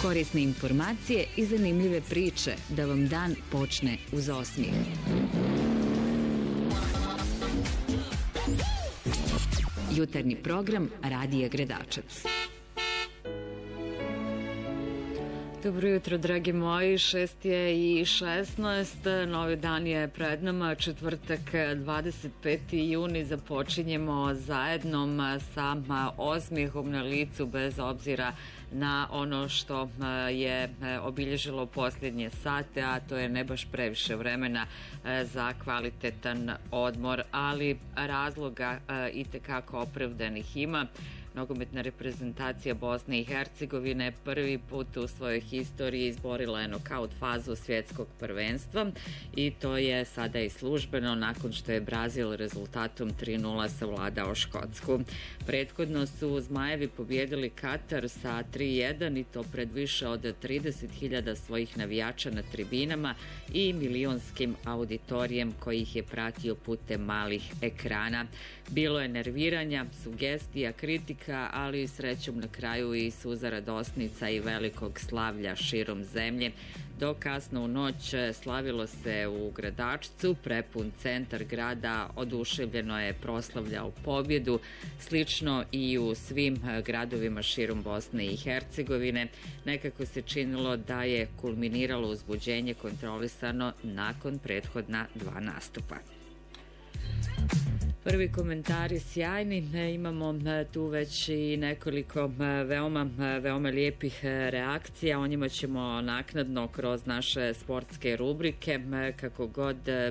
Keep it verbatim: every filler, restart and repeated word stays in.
Korisne informacije i zanimljive priče da vam dan počne uz osmijeh. Jutarnji program Radija Gredačac. Dobro jutro, dragi moji, šest je i šesnaest, novi dan je pred nama, četvrtak dvadeset peti juni, započinjemo zajednom sa osmijehom na licu bez obzira na ono što je obilježilo posljednje sate, a to je ne baš previše vremena za kvalitetan odmor, ali razloga itekako opravdanih ima. Nogometna reprezentacija Bosne i Hercegovine prvi put u svojoj historiji izborila je nokaut fazu svjetskog prvenstva i to je sada i službeno nakon što je Brazil rezultatom tri nula savladao Škotsku. Prethodno su Zmajevi pobjedili Katar sa tri jedan i to pred više od trideset hiljada svojih navijača na tribinama i milionskim auditorijem koji ih je pratio putem malih ekrana. Bilo je nerviranja, sugestija, kritika, ali srećom na kraju i suza radosnica i velikog slavlja širom zemlje. Do kasno u noć slavilo se u Gradačcu, prepun centar grada oduševljeno je proslavljao pobjedu, slično i u svim gradovima širom Bosne i Hercegovine. Nekako se činilo da je kulminiralo uzbuđenje kontrolisano nakon prethodna dva nastupa. Prvi komentari sjajni, imamo tu već i nekoliko veoma, veoma lijepih reakcija, o njima ćemo naknadno kroz naše sportske rubrike, kako god